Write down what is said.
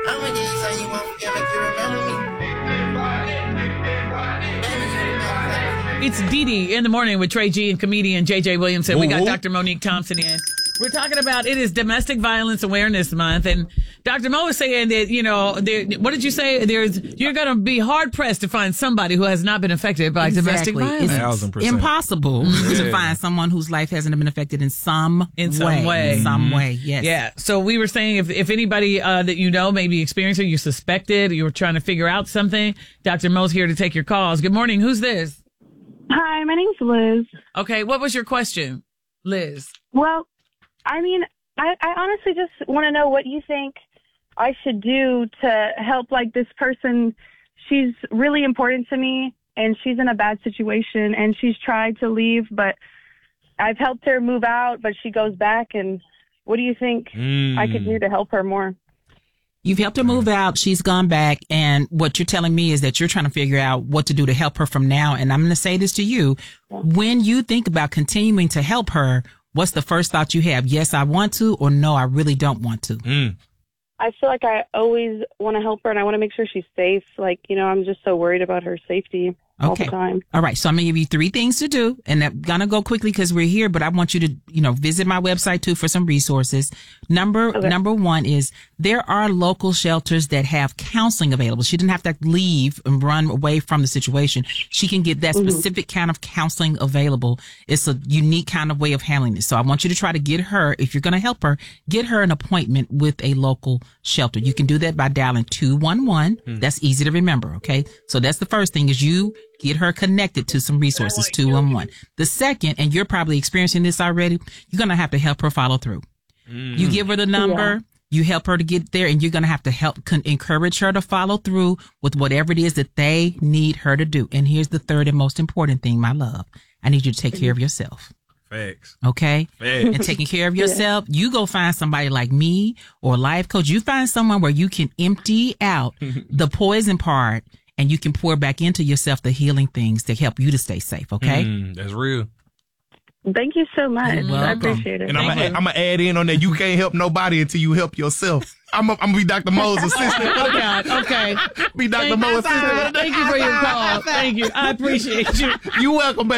I'ma give you something you won't forget, make you remember me. It's Dee Dee in the morning with Trey G and comedian JJ Williamson. We got Dr. Monique Thompson in. We're talking about it is Domestic Violence Awareness Month, and Dr. Mo was saying that, you know, what did you say? You're going to be hard pressed to find somebody who has not been affected by domestic violence. It's 1000%. impossible to find someone whose life hasn't been affected in some way. Yes. Yeah. So we were saying if anybody that you know may be experiencing, you suspected, you were trying to figure out something, Dr. Mo's here to take your calls. Good morning. Who's this? Hi, my name's Liz. Okay. What was your question, Liz? Well, I mean, I honestly just want to know what you think I should do to help, like, this person. She's really important to me, and she's in a bad situation, and she's tried to leave, but I've helped her move out, but she goes back, and what do you think I could do to help her more? You've helped her move out. She's gone back. And what you're telling me is that you're trying to figure out what to do to help her from now. And I'm going to say this to you. When you think about continuing to help her, what's the first thought you have? Yes, I want to, or no, I really don't want to. I feel like I always want to help her, and I want to make sure she's safe. Like, you know, I'm just so worried about her safety all the time. All right. So I'm going to give you 3 things to do, and I'm going to go quickly because we're here, but I want you to, you know, visit my website too for some resources. Number 1 is there are local shelters that have counseling available. She didn't have to leave and run away from the situation. She can get that specific kind of counseling available. It's a unique kind of way of handling it. So I want you to try to get her, if you're going to help her, get her an appointment with a local shelter. You can do that by dialing 211. That's easy to remember. Okay. So that's the first thing is you get her connected to some resources, 211. The second, and you're probably experiencing this already, you're going to have to help her follow through. You give her the number, you help her to get there, and you're going to have to help encourage her to follow through with whatever it is that they need her to do. And here's the third and most important thing, my love. I need you to take care of yourself. Facts. Okay? Facts. And taking care of yourself, you go find somebody like me or a life coach. You find someone where you can empty out the poison part and you can pour back into yourself the healing things to help you to stay safe. Okay? That's real. Thank you so much. I appreciate it. And I'm going to add in on that. You can't help nobody until you help yourself. I'm going to be Dr. Mo's assistant. Okay. Be Dr. Mo's assistant. Thank you for your call. Thank you. I appreciate you. You're welcome, baby.